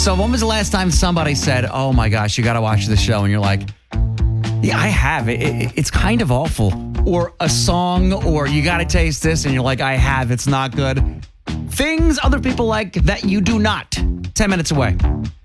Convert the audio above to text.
So when was the last time somebody said, oh my gosh, you got to watch the show? And you're like, yeah, I have. It's kind of awful. Or a song, or you got to taste this. And you're like, I have. It's not good. Things other people like that you do not. 10 minutes away.